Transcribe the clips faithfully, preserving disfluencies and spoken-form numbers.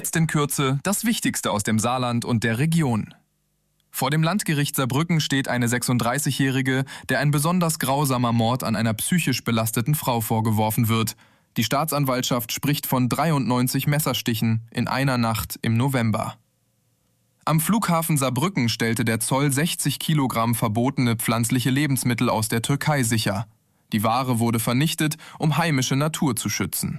Jetzt in Kürze das Wichtigste aus dem Saarland und der Region. Vor dem Landgericht Saarbrücken steht eine sechsunddreißigjährige, der ein besonders grausamer Mord an einer psychisch belasteten Frau vorgeworfen wird. Die Staatsanwaltschaft spricht von dreiundneunzig Messerstichen in einer Nacht im November. Am Flughafen Saarbrücken stellte der Zoll sechzig Kilogramm verbotene pflanzliche Lebensmittel aus der Türkei sicher. Die Ware wurde vernichtet, um heimische Natur zu schützen.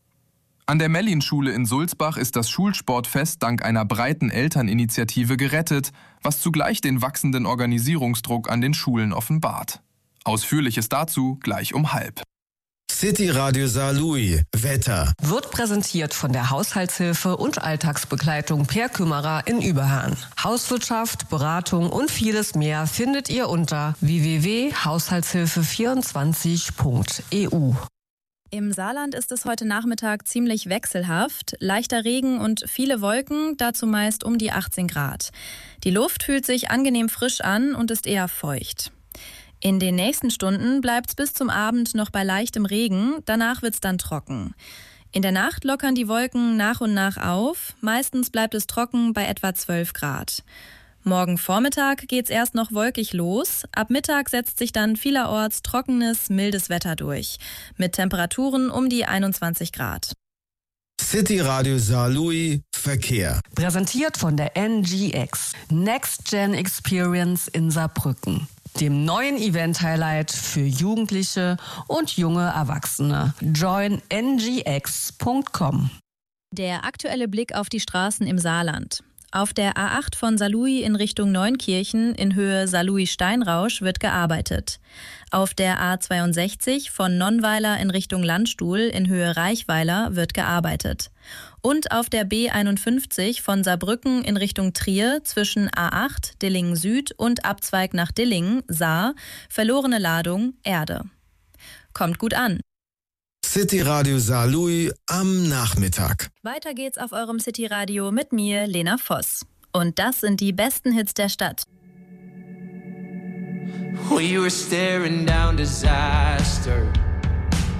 An der Mellin-Schule in Sulzbach ist das Schulsportfest dank einer breiten Elterninitiative gerettet, was zugleich den wachsenden Organisierungsdruck an den Schulen offenbart. Ausführliches dazu gleich um halb. City Radio Saarlouis, Wetter. Wird präsentiert von der Haushaltshilfe und Alltagsbegleitung Per Kümmerer in Überhahn. Hauswirtschaft, Beratung und vieles mehr findet ihr unter w w w punkt haushaltshilfe vierundzwanzig punkt e u. Im Saarland ist es heute Nachmittag ziemlich wechselhaft. Leichter Regen und viele Wolken, dazu meist um die achtzehn Grad. Die Luft fühlt sich angenehm frisch an und ist eher feucht. In den nächsten Stunden bleibt es bis zum Abend noch bei leichtem Regen, danach wird es dann trocken. In der Nacht lockern die Wolken nach und nach auf, meistens bleibt es trocken bei etwa zwölf Grad. Morgen Vormittag geht's erst noch wolkig los. Ab Mittag setzt sich dann vielerorts trockenes, mildes Wetter durch. Mit Temperaturen um die einundzwanzig Grad. City Radio Saarlouis, Verkehr. Präsentiert von der N G X. Next Gen Experience in Saarbrücken. Dem neuen Event-Highlight für Jugendliche und junge Erwachsene. join n g x punkt com. Der aktuelle Blick auf die Straßen im Saarland. Auf der A acht von Saarlouis in Richtung Neunkirchen in Höhe Saarlouis-Steinrausch wird gearbeitet. Auf der A zweiundsechzig von Nonnweiler in Richtung Landstuhl in Höhe Reichweiler wird gearbeitet. Und auf der B einundfünfzig von Saarbrücken in Richtung Trier zwischen A acht, Dillingen Süd und Abzweig nach Dillingen, Saar, verlorene Ladung, Erde. Kommt gut an. City Radio Saarlouis am Nachmittag. Weiter geht's auf eurem City Radio mit mir, Lena Voss. Und das sind die besten Hits der Stadt. We were staring down disaster.